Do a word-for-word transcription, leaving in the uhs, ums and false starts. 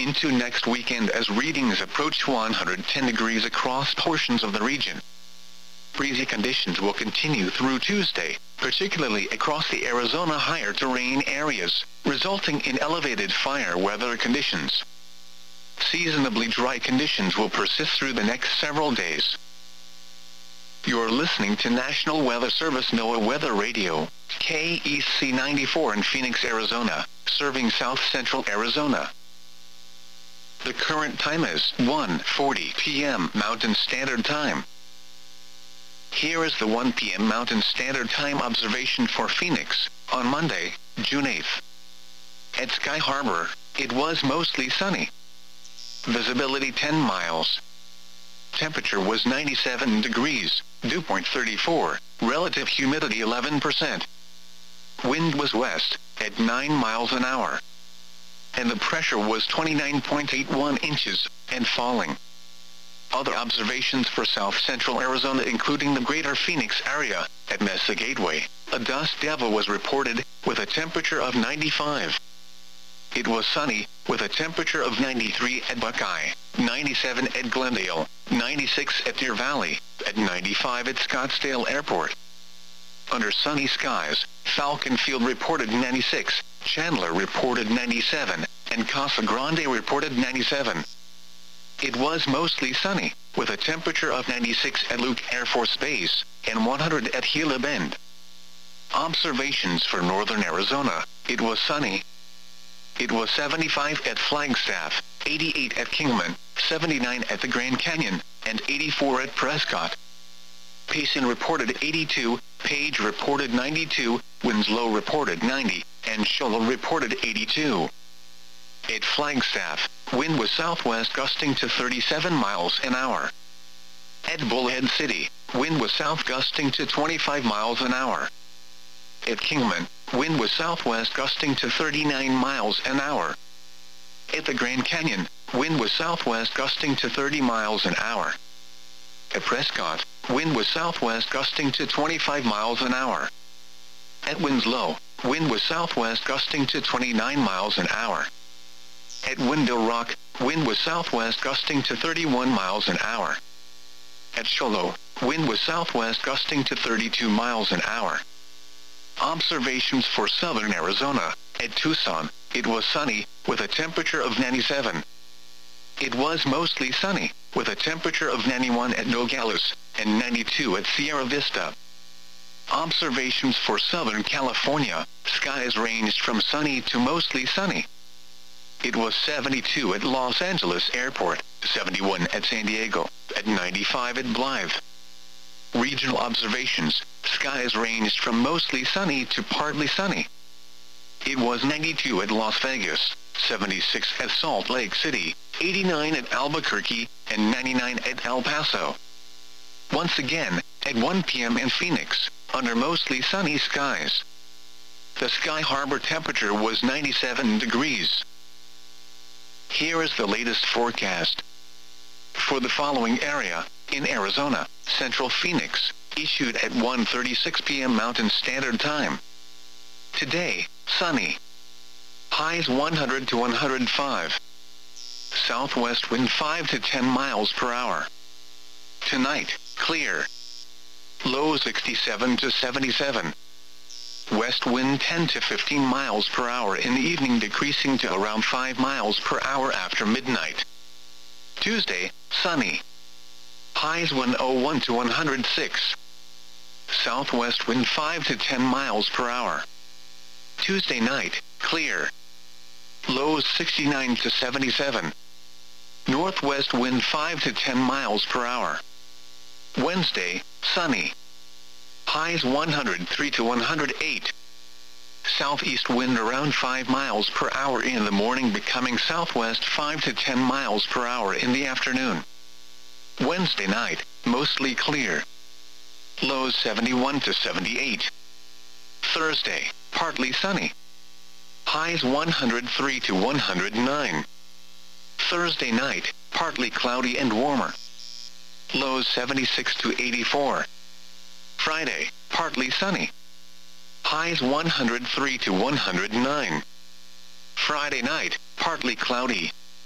into next weekend as readings approach one hundred ten degrees across portions of the region. Breezy conditions will continue through Tuesday, particularly across the Arizona higher terrain areas, resulting in elevated fire weather conditions. Seasonably dry conditions will persist through the next several days. You're listening to National Weather Service NOAA Weather Radio, K E C ninety-four in Phoenix, Arizona, serving south central Arizona. The current time is one forty p m Mountain Standard Time. Here is the one p m Mountain Standard Time observation for Phoenix, on Monday, June eighth. At Sky Harbor, it was mostly sunny. Visibility ten miles. Temperature was ninety-seven degrees, dew point thirty-four, relative humidity eleven percent. Wind was west, at nine miles an hour. And the pressure was twenty-nine point eight one inches, and falling. Other observations for south central Arizona including the greater Phoenix area, at Mesa Gateway, a dust devil was reported, with a temperature of ninety-five. It was sunny, with a temperature of ninety-three at Buckeye, ninety-seven at Glendale, ninety-six at Deer Valley, at ninety-five at Scottsdale Airport. Under sunny skies, Falcon Field reported ninety-six, Chandler reported ninety-seven, and Casa Grande reported ninety-seven. It was mostly sunny, with a temperature of ninety-six at Luke Air Force Base, and one hundred at Gila Bend. Observations for northern Arizona, it was sunny. It was seventy-five at Flagstaff, eighty-eight at Kingman, seventy-nine at the Grand Canyon, and eighty-four at Prescott. Payson reported eighty-two, Page reported ninety-two, Winslow reported ninety, and Show Low reported eighty-two. At Flagstaff, wind was southwest gusting to thirty-seven miles an hour. At Bullhead City, wind was south gusting to twenty-five miles an hour. At Kingman, wind was southwest gusting to thirty-nine miles an hour. At the Grand Canyon, wind was southwest gusting to thirty miles an hour. At Prescott, wind was southwest gusting to twenty-five miles an hour. At Winslow, wind was southwest gusting to twenty-nine miles an hour. At Window Rock, wind was southwest gusting to thirty-one miles an hour. At Show Low, wind was southwest gusting to thirty-two miles an hour. Observations for southern Arizona, at Tucson, it was sunny, with a temperature of ninety-seven. It was mostly sunny, with a temperature of ninety-one at Nogales, and ninety-two at Sierra Vista. Observations for southern California, skies ranged from sunny to mostly sunny. It was seventy-two at Los Angeles Airport, seventy-one at San Diego, at ninety-five at Blythe. Regional observations, skies ranged from mostly sunny to partly sunny. It was ninety-two at Las Vegas, seventy-six at Salt Lake City, eighty-nine at Albuquerque, and ninety-nine at El Paso. Once again, at one p m in Phoenix, under mostly sunny skies. The Sky Harbor temperature was ninety-seven degrees. Here is the latest forecast. For the following area, in Arizona, Central Phoenix, issued at one thirty-six p m Mountain Standard Time. Today, sunny. Highs one hundred to one hundred five. Southwest wind five to ten miles per hour. Tonight, clear. Low sixty-seven to seventy-seven. West wind ten to fifteen miles per hour in the evening, decreasing to around five miles per hour after midnight. Tuesday, sunny. Highs one oh one to one hundred six. Southwest wind five to ten miles per hour. Tuesday night, clear. Lows sixty-nine to seventy-seven. Northwest wind five to ten miles per hour. Wednesday, sunny. Highs one hundred three to one hundred eight. Southeast wind around five miles per hour in the morning, becoming southwest five to ten miles per hour in the afternoon. Wednesday night, mostly clear. Lows seventy-one to seventy-eight. Thursday, partly sunny. Highs one hundred three to one hundred nine. Thursday night, partly cloudy and warmer. Lows seventy-six to eighty-four. Friday, partly sunny. Highs one hundred three to one hundred nine. Friday night, partly cloudy.